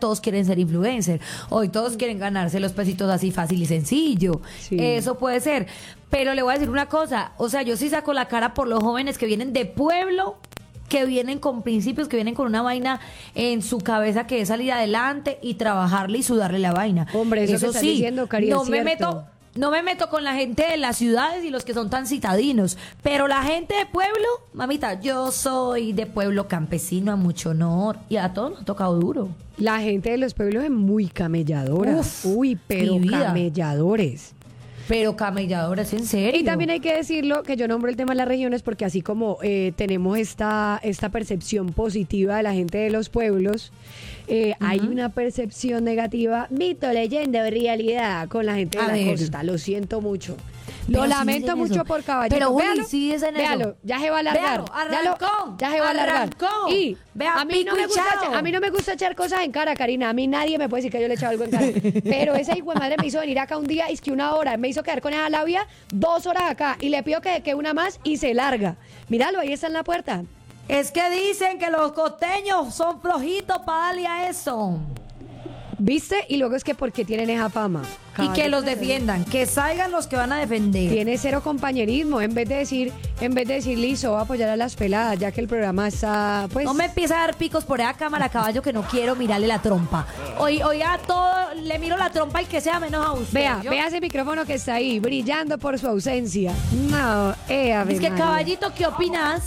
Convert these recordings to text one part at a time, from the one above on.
todos quieren ser influencer. Hoy todos quieren ganarse los pesitos así fácil y sencillo. Sí. Eso puede ser. Pero le voy a decir una cosa. O sea, yo sí saco la cara por los jóvenes que vienen de pueblo, que vienen con principios, que vienen con una vaina en su cabeza que es salir adelante y trabajarle y sudarle la vaina. Hombre, eso que estás diciendo, Cari, no es me cierto. no me meto con la gente de las ciudades y los que son tan citadinos, pero la gente de pueblo, mamita, yo soy de pueblo campesino a mucho honor y a todos nos ha tocado duro. La gente de los pueblos es muy camelladora. Uf, Uy, pero mi vida. camelladores. Pero camelladores, en serio. Y también hay que decirlo, que yo nombro el tema de las regiones porque así como tenemos esta percepción positiva de la gente de los pueblos, hay una percepción negativa, mito, leyenda o realidad con la gente de A la ver. costa. Lo siento mucho. Pero Lo sí lamento dicen mucho eso. por Caballito. Pero, Juli, Véalo, sí dicen eso. véalo, ya se va a alargar. Véalo, arrancó, Ya se va a alargar. arrancó. Y Vea, a mí, no pico me y gusta chao. a mí no me gusta echar cosas en cara, Karina. A mí nadie me puede decir que yo le he echado algo en cara. Pero esa hijo de madre me hizo venir acá un día, es que 1 hora. Me hizo quedar con esa labia 2 horas acá. Y le pido que una más y se larga. Míralo, ahí está en la puerta. Es que dicen que los costeños son flojitos para darle a eso. ¿Viste? Y luego es que porque tienen esa fama. Y que los defiendan, que salgan los que van a defender. Tiene cero compañerismo. En vez de decir, listo, voy a apoyar a las peladas, ya que el programa está, pues. No me empieza a dar picos por esa cámara, caballo, que no quiero mirarle la trompa. Hoy a todo le miro la trompa al que sea menos a usted. Vea ese micrófono que está ahí, brillando por su ausencia. No, Ave Es que, María. caballito, ¿qué opinas?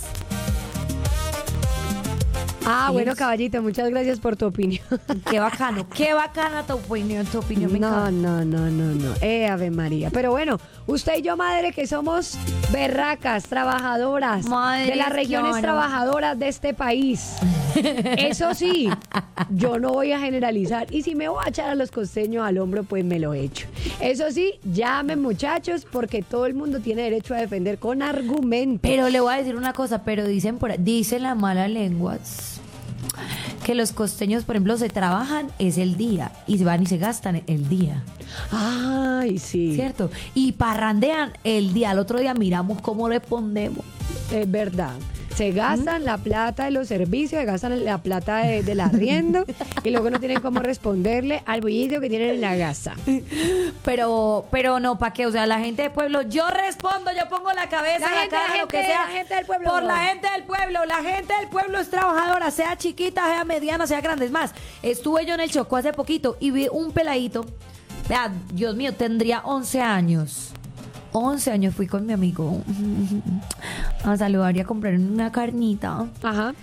Ah, bueno, Es- caballito, muchas gracias por tu opinión. Qué bacano, qué bacana tu opinión me encanta. No. Ave María. Pero bueno, usted y yo, madre, que somos berracas, trabajadoras, Madre, de las regiones claro. trabajadoras de este país. Eso sí, yo no voy a generalizar. Y si me voy a echar a los costeños al hombro, pues me lo echo. Eso sí, llamen, muchachos, porque todo el mundo tiene derecho a defender con argumentos. Pero le voy a decir una cosa, pero dicen las malas lenguas que los costeños, por ejemplo, se trabajan es el día y se van y se gastan el día, Ay, sí. ¿cierto? Y parrandean el día, al otro día miramos cómo respondemos. Es verdad. Se gastan la plata de los servicios, se gastan la plata del arriendo y luego no tienen cómo responderle al bullito que tienen en la casa. Pero no, ¿para qué? O sea, la gente del pueblo, yo respondo, yo pongo la cabeza, la cara, lo que sea. La gente del pueblo. Por la gente del pueblo. La gente del pueblo es trabajadora, sea chiquita, sea mediana, sea grande. Es más, estuve yo en el Chocó hace poquito y vi un peladito. Vea, Dios mío, tendría 11 años. 11 años fui con mi amigo a saludar y a comprar una carnita. Ajá.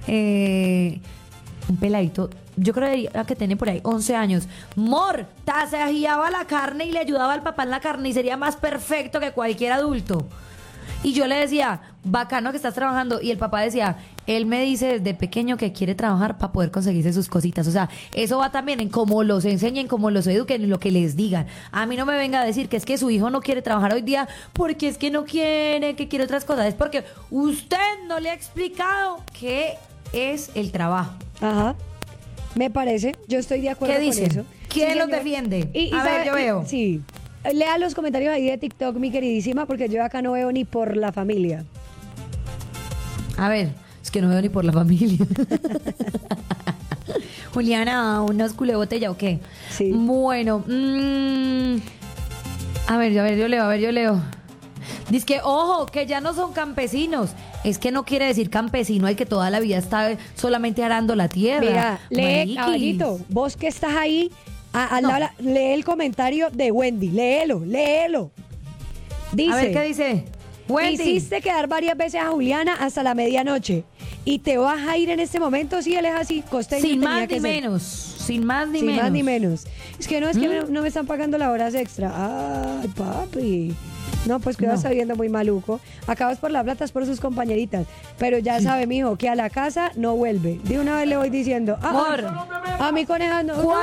Un peladito, yo creo que tiene por ahí 11 años. Mor, tasajeaba la carne y le ayudaba al papá en la carnicería más perfecto que cualquier adulto. Y yo le decía, bacano que estás trabajando. Y el papá decía, él me dice desde pequeño que quiere trabajar para poder conseguirse sus cositas. O sea, eso va también en cómo los enseñen, cómo los eduquen, en lo que les digan. A mí no me venga a decir que es que su hijo no quiere trabajar hoy día porque es que no quiere, que quiere otras cosas. Es porque usted no le ha explicado qué es el trabajo. Ajá. Me parece, yo estoy de acuerdo ¿Qué con dicen? eso. ¿Quién Sí, los señor. defiende? Y A ver, sabe- yo veo. Sí. Lea los comentarios ahí de TikTok, mi queridísima, porque yo acá no veo ni por la familia. A ver, es que no veo ni por la familia. Juliana, ¿unos culé botella o qué? Sí. Bueno, a ver, yo leo. Dice que, ojo, que ya no son campesinos. Es que no quiere decir campesino el que toda la vida está solamente arando la tierra. Mira, lee, Mariquis. caballito, vos que estás ahí, No. lee el comentario de Wendy, léelo. Dice, A ver, ¿qué dice? Wendy. hiciste quedar varias veces a Juliana hasta la medianoche y te vas a ir en este momento, si él es así, costeño. Sin tenía más que ni ser. menos. Sin más ni Sin menos. más ni menos. Es que no me están pagando las horas extra. Ay, papi. No, pues que No. vas sabiendo muy maluco. Acabas por la plata, es por sus compañeritas. Pero ya sabe, mijo, que a la casa no vuelve. De una vez le voy diciendo, Amor. a mi coneja no.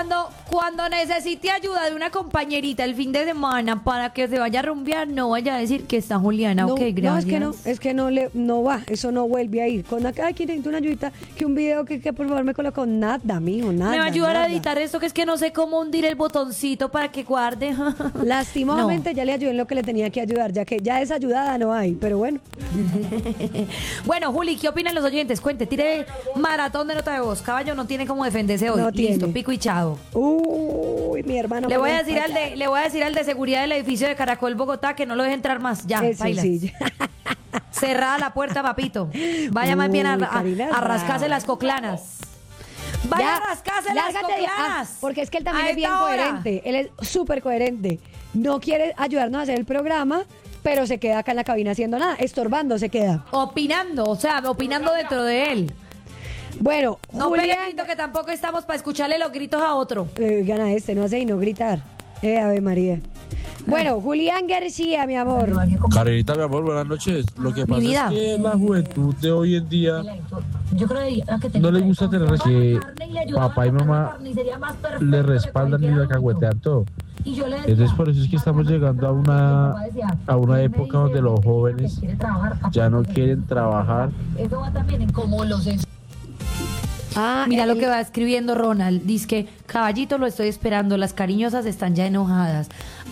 cuando necesite ayuda de una compañerita el fin de semana para que se vaya a rumbear, no vaya a decir que está Juliana. No, Ok, gracias. no, es que no va, eso no vuelve a ir. Con acá, ay, que necesito una ayudita, que un video que por favor me colocó, nada, mijo, nada. Me va a ayudar nada. a editar esto, que es que no sé cómo hundir el botoncito para que guarde. Lastimosamente ya le ayudé en lo que le tenía que ayudar, ya que ya esa ayudada no hay, pero bueno. Bueno, Juli, ¿qué opinan los oyentes? Cuente, tire maratón de nota de voz. Caballo no tiene cómo defenderse hoy. No Listo, tiene. pico y chao. Uy, mi hermano. Le voy a decir al de seguridad del edificio de Caracol Bogotá que no lo deje entrar más. Ya, Eso baila. sí. Cerrada la puerta, papito. Vaya más bien Karina, a rascarse las coclanas. Vaya Ya, a rascarse las lárgate de- coclanas. porque es que él también A es bien esta hora. coherente. Él es súper coherente. No quiere ayudarnos a hacer el programa, pero se queda acá en la cabina haciendo nada. Estorbando se queda. Opinando, o sea, opinando dentro de él. Bueno, No Julián. Pelito, que tampoco estamos para escucharle los gritos a otro. Gana este, no hace y no gritar. Ave María. Bueno, Julián García, mi amor. Karenita, mi amor, buenas noches. Lo que pasa vida. es que la juventud de hoy en día Yo creo que no les gusta tener que papá y mamá le respaldan y le cagüetean todo. Entonces por eso es que estamos llegando a una época donde los jóvenes ya no quieren trabajar. Eso va también en cómo los... Ah, Mira lo que va escribiendo Ronald. Dice que, caballito, lo estoy esperando. Las cariñosas están ya enojadas.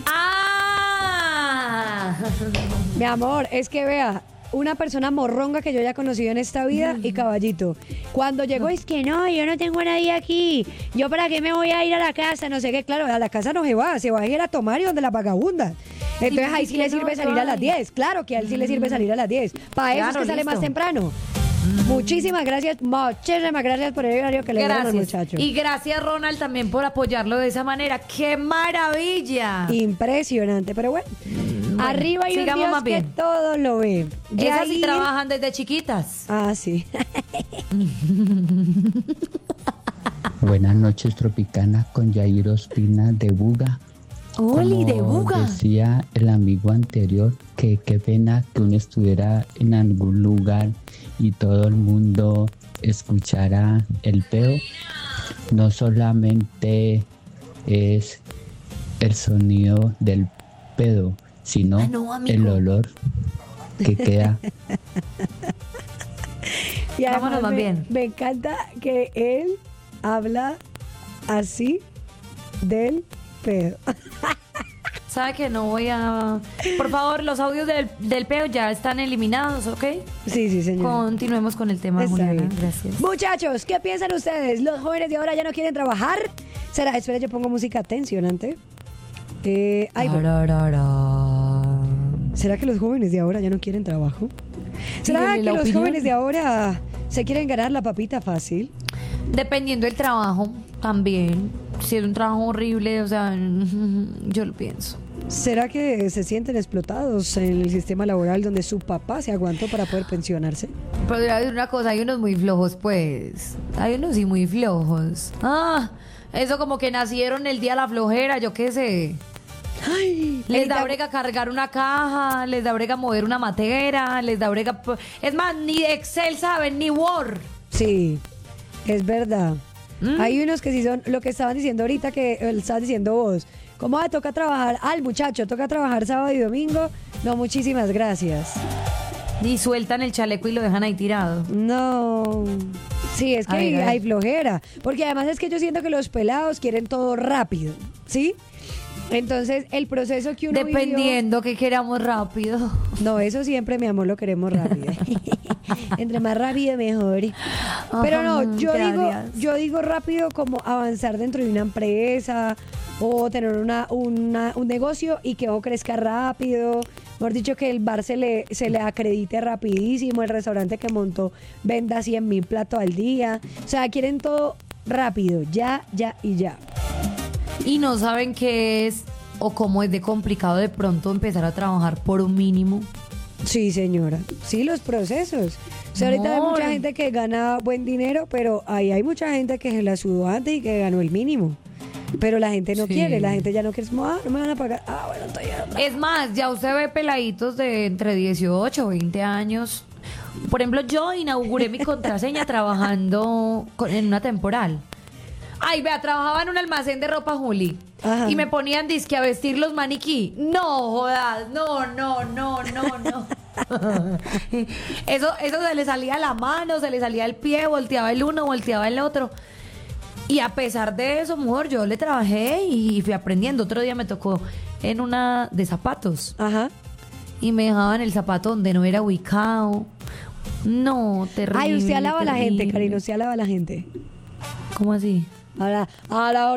¡Ah! Mi amor, es que vea, una persona morronga que yo ya he conocido en esta vida y caballito. Cuando llegó es que no, yo no tengo a nadie aquí. ¿Yo para qué me voy a ir a la casa? No sé qué, claro, a la casa no se va a ir a tomar y donde la vagabunda. Entonces ahí sí le sirve salir a las 10. Claro que a él sí le sirve salir a las 10. Para eso es Claro, que sale listo. más temprano. Muchísimas gracias por el horario que le dieron a los Gracias. muchachos. Y gracias, Ronald, también por apoyarlo de esa manera. ¡Qué maravilla! Impresionante, pero bueno. Arriba hay un sigamos Dios más que bien. todo lo ve. Esas sí Yair- trabajan desde chiquitas. Ah, sí. Buenas noches, Tropicana, con Yair Ospina de Buga. ¡Oli, de Como buga! decía el amigo anterior, que qué pena que uno estuviera en algún lugar y todo el mundo escuchara el peo. No solamente es el sonido del pedo, sino Ah, no, amigo. el olor que queda. Y además Vámonos más bien. me encanta que él habla así del pedo. ¿Sabe que no voy a...? Por favor, los audios del peo ya están eliminados, ¿ok? Sí, señor. Continuemos con el tema, Está Juliana. bien. Gracias. Muchachos, ¿qué piensan ustedes? ¿Los jóvenes de ahora ya no quieren trabajar? ¿Será? Espera, yo pongo música tensionante. Ahí voy. Tararara. ¿Será que los jóvenes de ahora ya no quieren trabajo? ¿Será Dígale que la los opinión. jóvenes de ahora se quieren ganar la papita fácil? Dependiendo del trabajo, también. Si es un trabajo horrible, o sea, yo lo pienso. ¿Será que se sienten explotados en el sistema laboral donde su papá se aguantó para poder pensionarse? Pero voy a decir una cosa, hay unos muy flojos, pues. Hay unos sí muy flojos. Ah, eso como que nacieron el día de la flojera, yo qué sé. Ay, Les da Anita, brega cargar una caja, les da brega mover una matera, les da brega... Es más, ni Excel saben, ni Word. Sí, es verdad. Hay unos que sí son lo que estaban diciendo ahorita, que estabas diciendo vos. ¿Cómo toca trabajar? Al muchacho, toca trabajar sábado y domingo. No, muchísimas gracias. Y sueltan el chaleco y lo dejan ahí tirado. No. Sí, es que A ver, a ver. hay flojera. Porque además es que yo siento que los pelados quieren todo rápido, ¿sí? Entonces, el proceso que uno vivió- Dependiendo que queramos rápido. No, eso siempre, mi amor, lo queremos rápido. Entre más rápido, mejor. Pero no, gracias. yo digo rápido como avanzar dentro de una empresa o tener un negocio y que ojo crezca rápido. Mejor dicho, que el bar se le acredite rapidísimo, el restaurante que montó venda 100.000 platos al día. O sea, quieren todo rápido, ya y ya. Y no saben qué es o cómo es de complicado de pronto empezar a trabajar por un mínimo. Sí, señora. Sí, los procesos. O sea, ahorita hay Amor. mucha gente que gana buen dinero, pero ahí hay mucha gente que se la sudó antes y que ganó el mínimo. Pero la gente no Sí. quiere, la gente ya no quiere, es como, no me van a pagar. Bueno, entonces ya. Es más, ya usted ve peladitos de entre 18 o 20 años. Por ejemplo, yo inauguré mi contraseña trabajando en una temporal. Ay, vea, trabajaba en un almacén de ropa, Juli. Ajá. Y me ponían disque a vestir los maniquí. No, jodas, no. Eso se le salía la mano, se le salía el pie, volteaba el uno, volteaba el otro. Y a pesar de eso, mujer, yo le trabajé y fui aprendiendo. Otro día me tocó en una de zapatos. Ajá. Y me dejaban el zapato donde no era ubicado. No, terrible. Ay, usted alaba a la gente, terrible. Karina, usted alaba a la gente. ¿Cómo así? Ahora